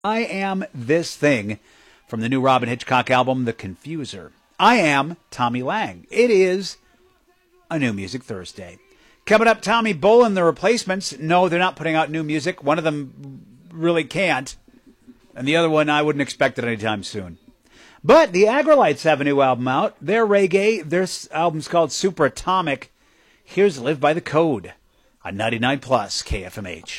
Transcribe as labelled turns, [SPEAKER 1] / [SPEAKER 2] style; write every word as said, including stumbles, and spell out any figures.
[SPEAKER 1] I Am This Thing from the new Robyn Hitchcock album, The Confuser. I am Tommy Lang. It is a New Music Thursday. Coming up, Tommy Bull and the Replacements. No, they're not putting out new music. One of them really can't. And the other one, I wouldn't expect it anytime soon. But the Aggrolites have a new album out. They're reggae. Their album's called Super Atomic. Here's Live by the Code on ninety-nine plus K F M H.